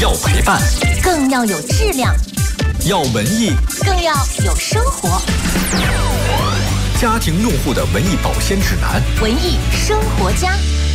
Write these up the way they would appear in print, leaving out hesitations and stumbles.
要陪伴， 更要有质量； 要文艺， 更要有生活。 家庭用户的文艺保鲜指南， 文艺生活家。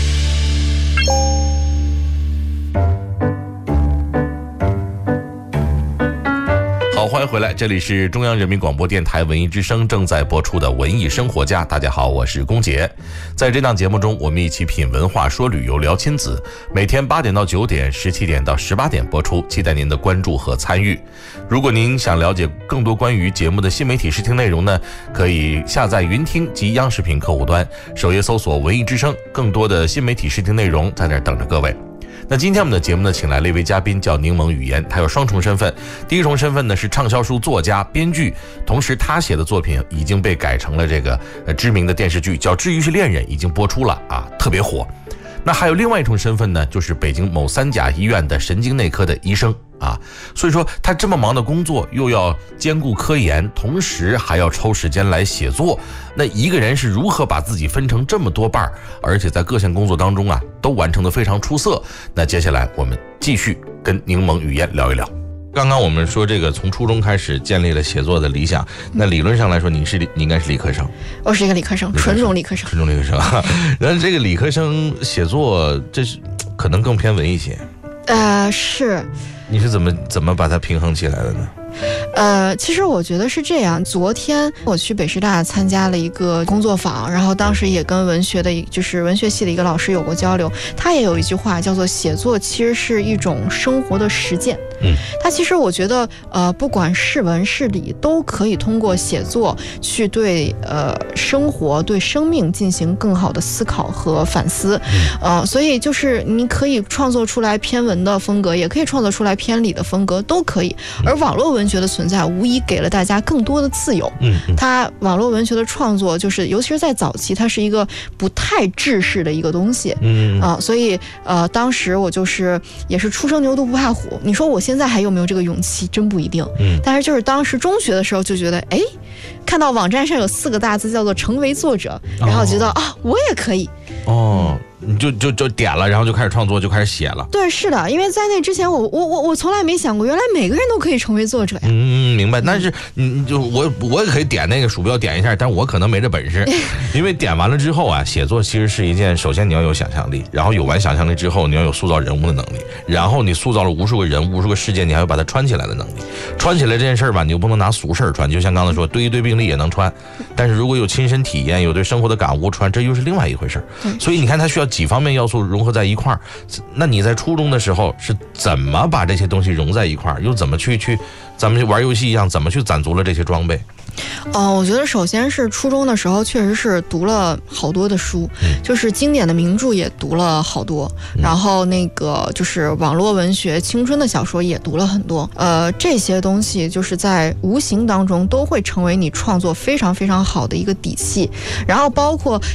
好，欢迎回来，这里是中央人民广播电台文艺之声正在播出的文艺生活家。大家好，我是龚杰。在这档节目中，我们一起品文化，说旅游，聊亲子。每天8点到9点，17点到18点播出，期待您的关注和参与。如果您想了解更多关于节目的新媒体视听内容呢，可以下载云听及央视频客户端，首页搜索文艺之声，更多的新媒体视听内容在那儿等着各位。那今天我们的节目呢，请来了一位嘉宾，叫柠檬语言，他有双重身份。第一重身份呢是畅销书作家、编剧，同时他写的作品已经被改成了这个知名的电视剧，叫《治愈系恋人》，已经播出了啊，特别火。那还有另外一种身份呢，就是北京某3甲医院的神经内科的医生啊。所以说他这么忙的工作，又要兼顾科研，同时还要抽时间来写作。那一个人是如何把自己分成这么多半，而且在各项工作当中啊，都完成得非常出色？那接下来我们继续跟柠檬语言聊一聊。刚刚我们说这个从初中开始建立了写作的理想，那理论上来说你应该是理科生。 我是一个理科生，纯种理科生。 纯种理科生。然后这个理科生写作，这是可能更偏文一些。 是。 你是怎么把它平衡起来的呢？ 其实我觉得是这样。昨天我去北师大参加了一个工作坊，然后当时也跟文学系的一个老师有过交流。他也有一句话叫做写作其实是一种生活的实践。他其实我觉得不管是文是理，都可以通过写作去对生活对生命进行更好的思考和反思。所以就是你可以创作出来偏文的风格，也可以创作出来偏理的风格，都可以。而网络文学的存在无疑给了大家更多的自由。它网络文学的创作就是尤其是在早期，它是一个不太制式的一个东西。所以当时我也是初生牛犊不怕虎。你说我现在还有没有这个勇气，真不一定。但是就是当时中学的时候就觉得，看到网站上有4个大字叫做成为作者，然后觉得我也可以。 你就点了，然后就开始创作，就开始写了。 对，是的，因为在那之前我从来没想过，原来每个人都可以成为作者呀。 明白。但是我也可以点那个鼠标点一下，但我可能没这本事。因为点完了之后啊，写作其实是一件，首先你要有想象力，然后有完想象力之后，你要有塑造人物的能力，然后你塑造了无数个人、无数个事件，你还要把它穿起来的能力。穿起来这件事吧，你又不能拿俗事穿，就像刚才说，对一对病例也能穿，但是如果有亲身体验，有对生活的感悟穿，这又是另外一回事。所以你看，它需要几方面要素融合在一块儿。那你在初中的时候是怎么把这些东西融在一块儿，又怎么去咱们玩游戏一样，怎么去攒足了这些装备？ 我觉得首先是初中的时候确实是读了好多的书，就是经典的名著也读了好多，然后那个就是网络文学青春的小说也读了很多。这些东西就是在无形当中都会成为你创作非常非常好的一个底气，然后包括